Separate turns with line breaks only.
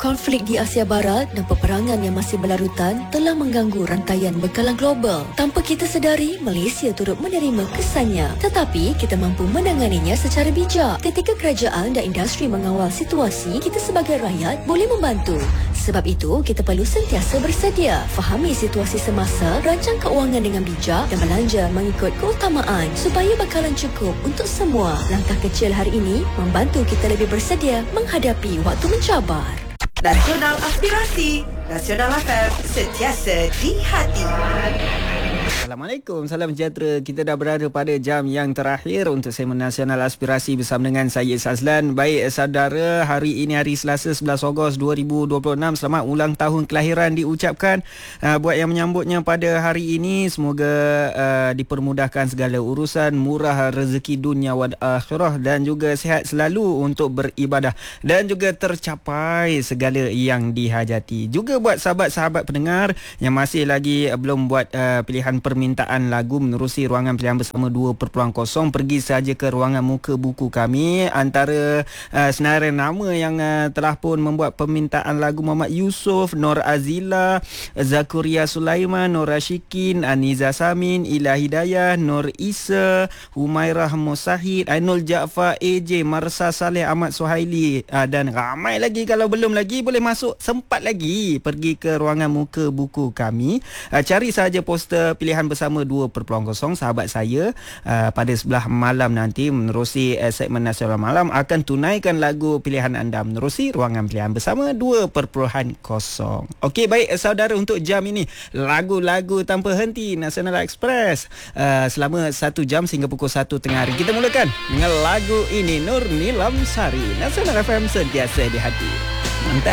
Konflik di Asia Barat dan peperangan yang masih berlarutan telah mengganggu rantaian bekalan global. Tanpa kita sedari, Malaysia turut menerima kesannya. Tetapi kita mampu menanganinya secara bijak. Ketika kerajaan dan industri mengawal situasi, kita sebagai rakyat boleh membantu. Sebab itu, kita perlu sentiasa bersedia. Fahami situasi semasa, rancang keuangan dengan bijak dan belanja mengikut keutamaan supaya bekalan cukup untuk semua. Langkah kecil hari ini membantu kita lebih bersedia menghadapi waktu mencabar.
Nasional Aspirasi Nasional FM, sentiasa di hati.
Assalamualaikum, salam sejahtera. Kita dah berada pada jam yang terakhir untuk segmen Nasional Aspirasi bersama dengan saya Sazlan. Baik saudara, hari ini hari Selasa 11 Ogos 2026. Selamat ulang tahun kelahiran diucapkan buat yang menyambutnya pada hari ini. Semoga dipermudahkan segala urusan, murah rezeki dunia wal akhirah dan juga sihat selalu untuk beribadah dan juga tercapai segala yang dihajati. Juga buat sahabat-sahabat pendengar yang masih lagi belum buat pilihan permintaan lagu menerusi ruangan pilihan bersama 2.0, pergi saja ke ruangan muka buku kami. Antara senarai nama yang telah pun membuat permintaan lagu: Muhammad Yusof, Nur Azila, Zakuria Sulaiman, Nur Rashikin, Aniza Samin, Ila Hidayah, Nur Isa, Humairah Musahid, Ainul Jaafar, AJ, Marsa Saleh, Ahmad Suhaili dan ramai lagi. Kalau belum lagi, boleh masuk, sempat lagi pergi ke ruangan muka buku kami. Cari saja poster pilihan bersama 2.0 sahabat saya. Pada sebelah malam nanti menerusi segmen Nasional Malam akan tunaikan lagu pilihan anda menerusi ruangan pilihan bersama 2.0. Okey, baik saudara, untuk jam ini lagu-lagu tanpa henti Nasional Express selama 1 jam sehingga pukul 1 tengah hari. Kita mulakan dengan lagu ini, Nur Nilam Sari. Nasional FM, sentiasa di hati. Mantap.